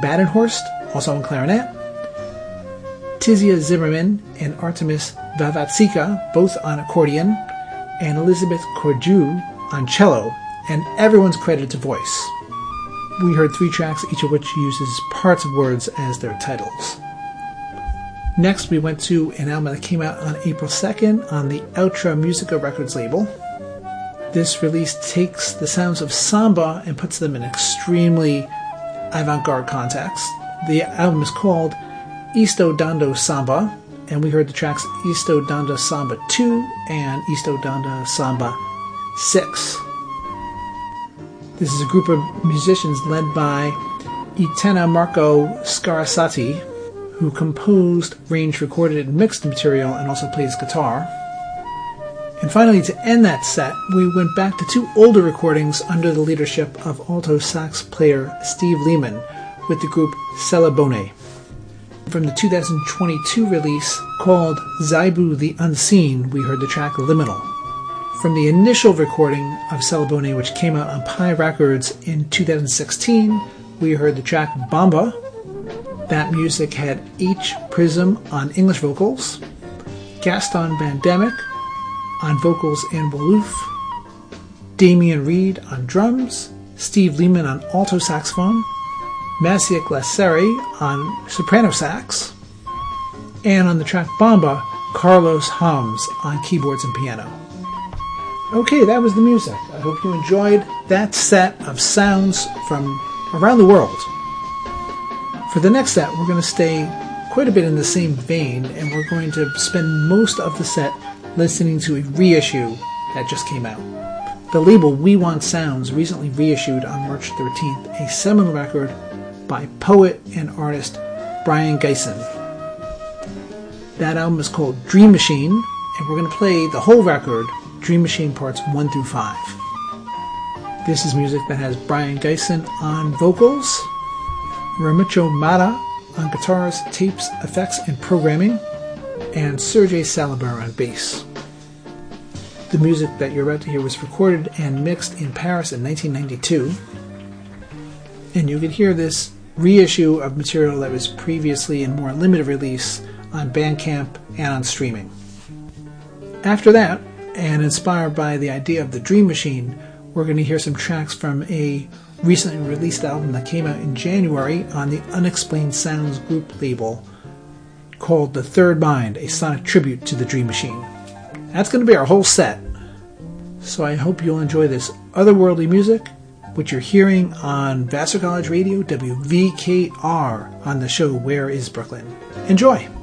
Badenhorst, also on clarinet, Tizia Zimmerman and Artemis Vavatsika, both on accordion, and Elizabeth Corju on cello, and everyone's credited to voice. We heard 3 tracks, each of which uses parts of words as their titles. Next, we went to an album that came out on April 2nd on the Outra Musica Records label. This release takes the sounds of samba and puts them in extremely avant-garde context. The album is called Isto Dando Samba, and we heard the tracks Isto Dando Samba 2 and Isto Dando Samba 6. This is a group of musicians led by Itena Marco Scarasati, who composed, arranged, recorded, and mixed the material and also plays guitar. And finally, to end that set, we went back to 2 older recordings under the leadership of alto sax player Steve Lehman with the group Celebone. From the 2022 release called Zaibu the Unseen, we heard the track Liminal. From the initial recording of Celebone, which came out on Pi Records in 2016, we heard the track Bamba. That music had H. Prism on English vocals, Gaston Van Demick on vocals and Wolof, Damian Reed on drums, Steve Lehman on alto saxophone, Maciek Lasseri on soprano sax, and on the track Bamba, Carlos Hams on keyboards and piano. Okay, that was the music. I hope you enjoyed that set of sounds from around the world. For the next set, we're going to stay quite a bit in the same vein, and we're going to spend most of the set listening to a reissue that just came out. The label We Want Sounds recently reissued on March 13th a seminal record by poet and artist Brian Gysin. That album is called Dream Machine, and we're going to play the whole record, Dream Machine parts 1 through 5. This is music that has Brian Gysin on vocals, Ramucho Mata on guitars, tapes, effects, and programming, and Sergei Salaber on bass. The music that you're about to hear was recorded and mixed in Paris in 1992, and you can hear this reissue of material that was previously in more limited release on Bandcamp and on streaming. After that, and inspired by the idea of the Dream Machine, we're going to hear some tracks from a recently released album that came out in January on the Unexplained Sounds group label called The Third Mind, a sonic tribute to the Dream Machine. That's going to be our whole set. So I hope you'll enjoy this otherworldly music, which you're hearing on Vassar College Radio, WVKR, on the show Where is Brooklyn? Enjoy!